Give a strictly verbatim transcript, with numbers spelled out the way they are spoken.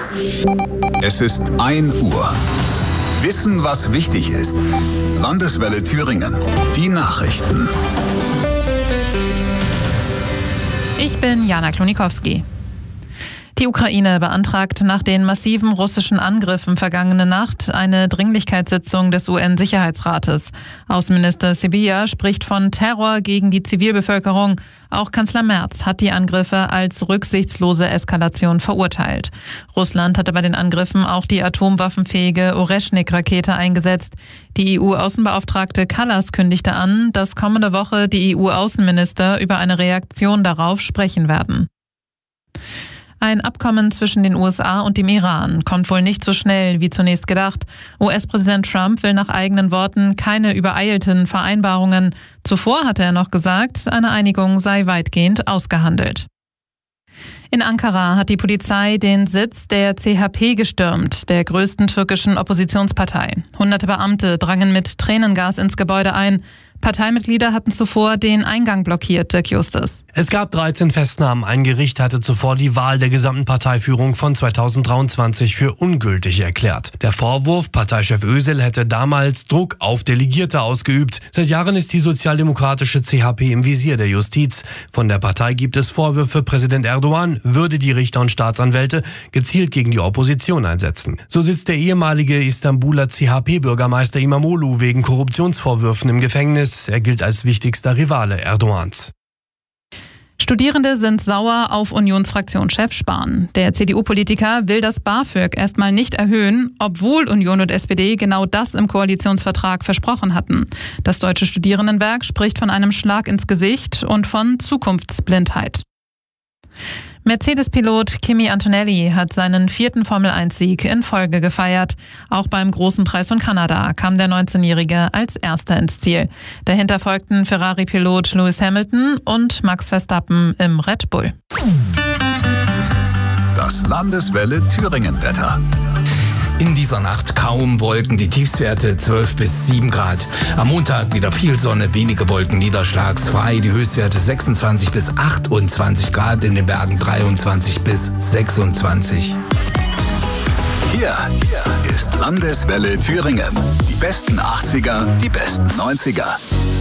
Es ist ein Uhr. Wissen, was wichtig ist. Landeswelle Thüringen. Die Nachrichten. Ich bin Jana Klonikowski. Die Ukraine beantragt nach den massiven russischen Angriffen vergangene Nacht eine Dringlichkeitssitzung des U N-Sicherheitsrates. Außenminister Sybiha spricht von Terror gegen die Zivilbevölkerung. Auch Kanzler Merz hat die Angriffe als rücksichtslose Eskalation verurteilt. Russland hatte bei den Angriffen auch die atomwaffenfähige Oreschnik-Rakete eingesetzt. Die E U-Außenbeauftragte Kallas kündigte an, dass kommende Woche die E U-Außenminister über eine Reaktion darauf sprechen werden. Ein Abkommen zwischen den U S A und dem Iran kommt wohl nicht so schnell wie zunächst gedacht. U S-Präsident Trump will nach eigenen Worten keine übereilten Vereinbarungen. Zuvor hatte er noch gesagt, eine Einigung sei weitgehend ausgehandelt. In Ankara hat die Polizei den Sitz der C H P gestürmt, der größten türkischen Oppositionspartei. Hunderte Beamte drangen mit Tränengas ins Gebäude ein. Parteimitglieder hatten zuvor den Eingang blockiert, Dirk Justus. Es gab dreizehn Festnahmen. Ein Gericht hatte zuvor die Wahl der gesamten Parteiführung von zweitausenddreiundzwanzig für ungültig erklärt. Der Vorwurf, Parteichef Özil hätte damals Druck auf Delegierte ausgeübt. Seit Jahren ist die sozialdemokratische C H P im Visier der Justiz. Von der Partei gibt es Vorwürfe, Präsident Erdogan würde die Richter und Staatsanwälte gezielt gegen die Opposition einsetzen. So sitzt der ehemalige Istanbuler C H P-Bürgermeister Imamoglu wegen Korruptionsvorwürfen im Gefängnis. Er gilt als wichtigster Rivale Erdogans. Studierende sind sauer auf Unionsfraktionschef Spahn. Der C D U-Politiker will das BAföG erstmal nicht erhöhen, obwohl Union und S P D genau das im Koalitionsvertrag versprochen hatten. Das Deutsche Studierendenwerk spricht von einem Schlag ins Gesicht und von Zukunftsblindheit. Mercedes-Pilot Kimi Antonelli hat seinen vierten Formel eins Sieg in Folge gefeiert. Auch beim Großen Preis von Kanada kam der neunzehnjährige als Erster ins Ziel. Dahinter folgten Ferrari-Pilot Lewis Hamilton und Max Verstappen im Red Bull. Das Landeswelle Thüringen-Wetter. In dieser Nacht kaum Wolken, die Tiefstwerte zwölf bis sieben Grad. Am Montag wieder viel Sonne, wenige Wolken, niederschlagsfrei. Die Höchstwerte sechsundzwanzig bis achtundzwanzig Grad, in den Bergen dreiundzwanzig bis sechsundzwanzig. Hier, hier ist Landeswelle Thüringen. Die besten achtziger, die besten neunziger.